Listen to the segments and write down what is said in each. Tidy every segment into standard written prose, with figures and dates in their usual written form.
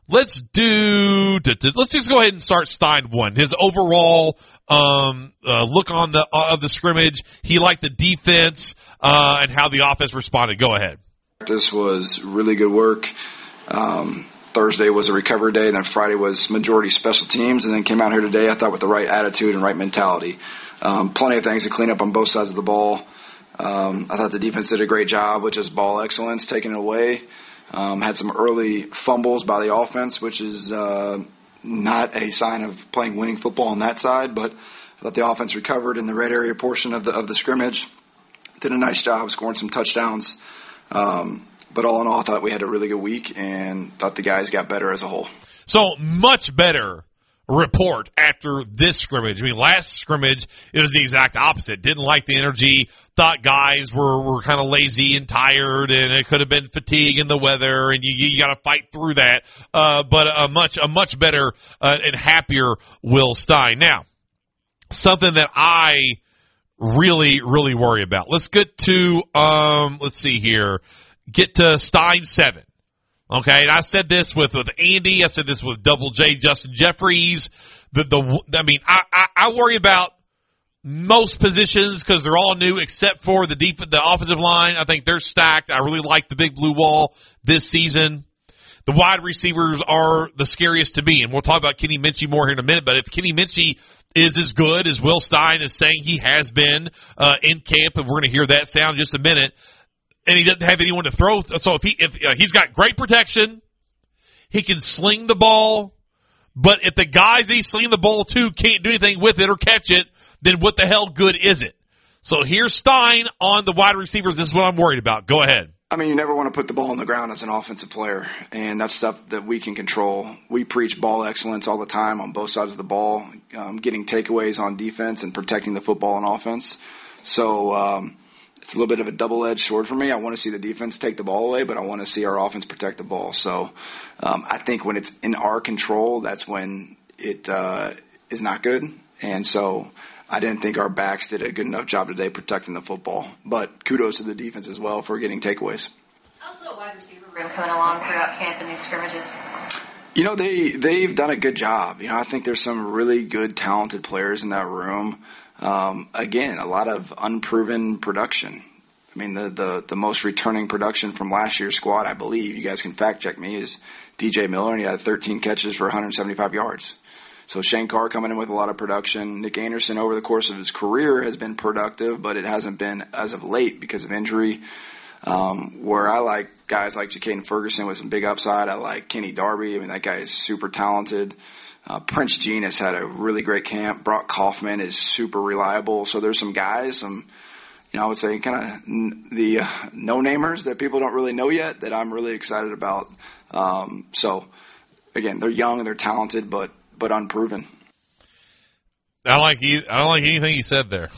let's just go ahead and start Stein 1. His overall look on of the scrimmage. He liked the defense and how the offense responded. Go ahead. This was really good work. Thursday was a recovery day, and then Friday was majority special teams, and then came out here today, I thought, with the right attitude and right mentality. Plenty of things to clean up on both sides of the ball. I thought the defense did a great job with just ball excellence, taking it away. Had some early fumbles by the offense, which is not a sign of playing winning football on that side, but I thought the offense recovered in the red area portion of the scrimmage. Did a nice job scoring some touchdowns. But all in all, I thought we had a really good week and thought the guys got better as a whole. So much better report after this scrimmage. I mean, last scrimmage, it was the exact opposite. Didn't like the energy. Thought guys were kind of lazy and tired, and it could have been fatigue in the weather, and you got to fight through that. But a much better and happier Will Stein. Now, something that I really, really worry about. Let's get to let's see here. Get to Stein 7. Okay, and I said this with Andy. I said this with Double J, Justin Jeffries. I worry about most positions because they're all new except for the offensive line. I think they're stacked. I really like the big blue wall this season. The wide receivers are the scariest to me, and we'll talk about Kenny Minchey more here in a minute. But if Kenny Minchey is as good as Will Stein is saying he has been in camp, and we're going to hear that sound in just a minute. And he doesn't have anyone to throw. So if he's got great protection, he can sling the ball. But if the guys he's slinging the ball to can't do anything with it or catch it, then what the hell good is it? So here's Stein on the wide receivers. This is what I'm worried about. Go ahead. I mean, you never want to put the ball on the ground as an offensive player, and that's stuff that we can control. We preach ball excellence all the time on both sides of the ball, getting takeaways on defense and protecting the football on offense. So it's a little bit of a double-edged sword for me. I want to see the defense take the ball away, but I want to see our offense protect the ball. So I think when it's in our control, that's when it is not good. And so I didn't think our backs did a good enough job today protecting the football. But kudos to the defense as well for getting takeaways. How's the wide receiver room coming along throughout camp and these scrimmages? You know, they've done a good job. You know, I think there's some really good, talented players in that room. Again, a lot of unproven production. I mean, the most returning production from last year's squad, I believe, you guys can fact check me, is DJ Miller, and he had 13 catches for 175 yards. So Shane Carr coming in with a lot of production. Nick Anderson over the course of his career has been productive, but it hasn't been as of late because of injury. Where I like guys like Ja'Caden Ferguson with some big upside. I like Kenny Darby. I mean, that guy is super talented. Prince Gene had a really great camp. Brock Kaufman is super reliable. So there's some guys, I would say kind of the no-namers that people don't really know yet that I'm really excited about. So, again, they're young and they're talented, but unproven. I don't like anything he said there.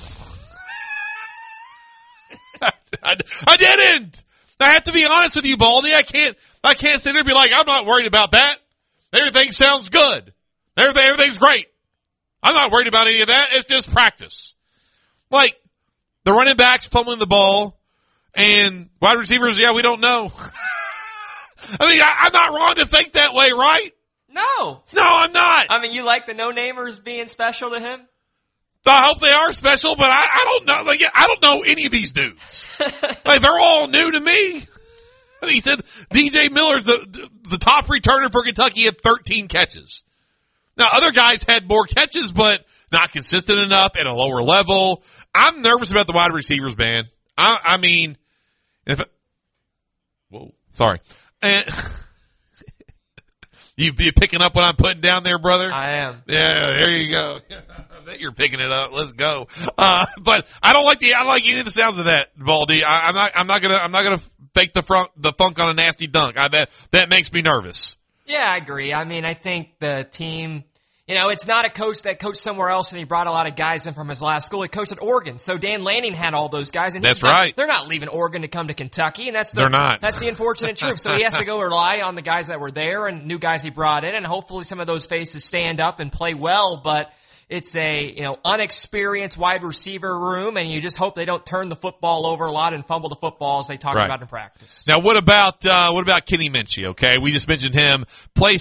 I didn't. I have to be honest with you, Baldy. I can't sit there and be like, I'm not worried about that. Everything sounds good. Everything's great. I'm not worried about any of that. It's just practice. Like, the running backs fumbling the ball and wide receivers, we don't know. I mean, I'm not wrong to think that way, right? No, I'm not. I mean, you like the no-namers being special to him? I hope they are special, but I don't know. Like, I don't know any of these dudes. Like, they're all new to me. I mean, he said DJ Miller's the top returner for Kentucky at 13 catches. Now, other guys had more catches, but not consistent enough at a lower level. I'm nervous about the wide receivers, man. I mean, sorry. And you picking up what I'm putting down there, brother? I am. Yeah, there you go. I bet you're picking it up. Let's go. But I don't like any of the sounds of that, Baldy. I'm not gonna fake the funk on a nasty dunk. That makes me nervous. Yeah, I agree. I mean, I think the team, it's not a coach that coached somewhere else and he brought a lot of guys in from his last school. He coached at Oregon. So Dan Lanning had all those guys. And that's right. They're not leaving Oregon to come to Kentucky. And they're not. That's the unfortunate truth. So he has to go rely on the guys that were there and new guys he brought in. And hopefully some of those faces stand up and play well. But it's a, unexperienced wide receiver room, and you just hope they don't turn the football over a lot and fumble the football as they talk about in practice. Now, what about Kenny Minchey? Okay, we just mentioned him. Play